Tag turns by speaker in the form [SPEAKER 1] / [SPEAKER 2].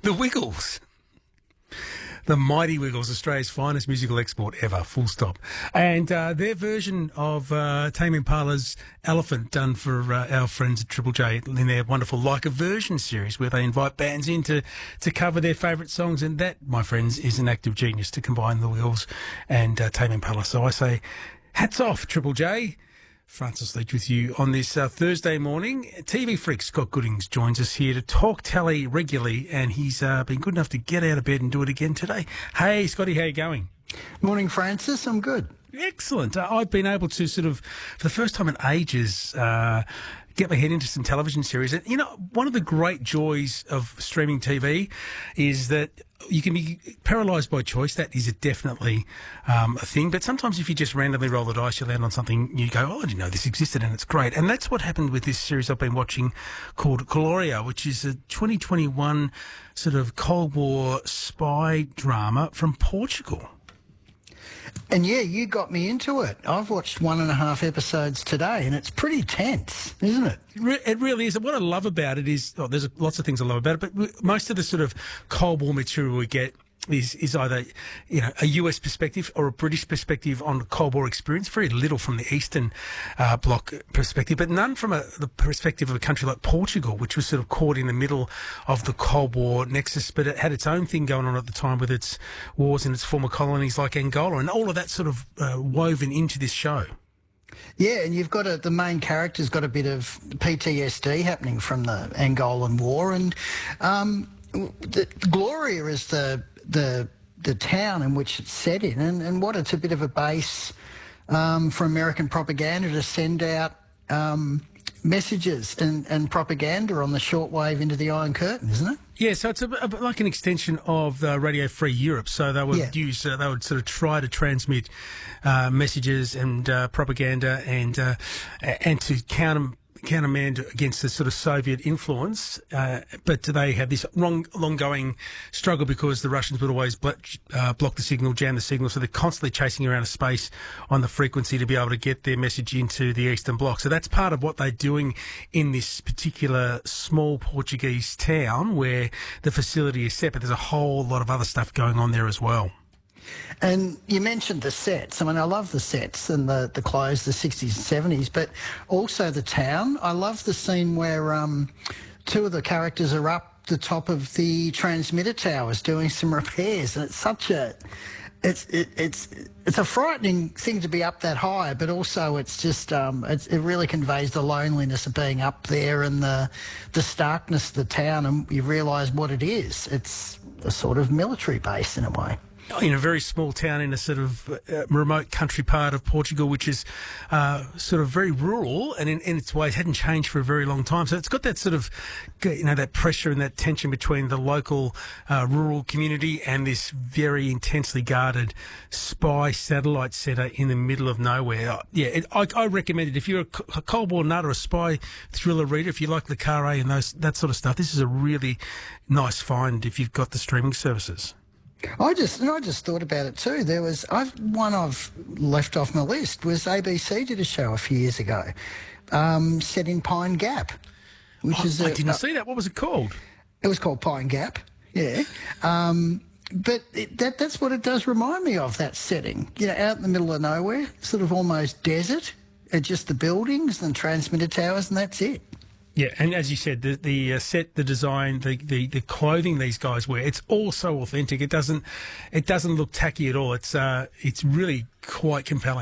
[SPEAKER 1] The Wiggles. The Mighty Wiggles, Australia's finest musical export ever, full stop. And their version of Tame Impala's Elephant, done for our friends at Triple J in their wonderful Like a Version series, where they invite bands in to cover their favourite songs. And that, my friends, is an act of genius to combine the Wiggles and Tame Impala. So I say, hats off, Triple J. Francis Leach with you on this Thursday morning. TV freak Scott Goodings joins us here to talk telly regularly, and he's been good enough to get out of bed and do it again today. Hey, Scotty, how you going?
[SPEAKER 2] Morning, Francis. I'm good.
[SPEAKER 1] Excellent. I've been able to sort of, for the first time in ages, get my head into some television series. And, you know, one of the great joys of streaming TV is that you can be paralysed by choice. That is definitely a thing. But sometimes if you just randomly roll the dice, you land on something, you go, oh, I didn't know this existed, and it's great. And that's what happened with this series I've been watching called Gloria, which is a 2021 sort of Cold War spy drama from Portugal.
[SPEAKER 2] And yeah, you got me into it. I've watched 1.5 episodes today, and it's pretty tense, isn't it?
[SPEAKER 1] It really is. And what I love about it is, there's lots of things I love about it, but most of the sort of Cold War material we get is either, you know, a US perspective or a British perspective on the Cold War experience. Very little from the Eastern Bloc perspective, but none from the perspective of a country like Portugal, which was sort of caught in the middle of the Cold War nexus, but it had its own thing going on at the time with its wars in its former colonies like Angola, and all of that sort of woven into this show.
[SPEAKER 2] Yeah, and you've got the main character's got a bit of PTSD happening from the Angolan War, and Gloria is the town in which it's set in, and what it's a bit of a base for American propaganda to send out messages and propaganda on the shortwave into the Iron Curtain, isn't it?
[SPEAKER 1] Yeah, so it's like an extension of Radio Free Europe. So they would they would sort of try to transmit messages and propaganda and to countermand against the sort of Soviet influence, but they had this long-going struggle because the Russians would always block the signal, jam the signal, so they're constantly chasing around a space on the frequency to be able to get their message into the Eastern Bloc. So that's part of what they're doing in this particular small Portuguese town where the facility is set, but there's a whole lot of other stuff going on there as well.
[SPEAKER 2] And you mentioned the sets. I mean, I love the sets and the clothes, the 60s and 70s, but also the town. I love the scene where two of the characters are up the top of the transmitter towers doing some repairs, and it's such a it's a frightening thing to be up that high, but also it's just it really conveys the loneliness of being up there and the starkness of the town, and you realise what it is. It's a sort of military base in a way.
[SPEAKER 1] In a very small town in a sort of remote country part of Portugal, which is sort of very rural and in its ways hadn't changed for a very long time. So it's got that sort of, you know, that pressure and that tension between the local rural community and this very intensely guarded spy satellite centre in the middle of nowhere. Yeah, I recommend it. If you're a Cold War nut or a spy thriller reader, if you like Le Carré and that sort of stuff, this is a really nice find if you've got the streaming services.
[SPEAKER 2] I just thought about it too. One I've left off my list was ABC did a show a few years ago, set in Pine Gap, which is
[SPEAKER 1] I didn't see that. What was it called?
[SPEAKER 2] It was called Pine Gap. Yeah, but that's what it does remind me of, that setting. You know, out in the middle of nowhere, sort of almost desert, just the buildings and transmitter towers, and that's it.
[SPEAKER 1] Yeah, and as you said, the set, the design, the clothing these guys wear, it's all so authentic. It doesn't look tacky at all. It's really quite compelling.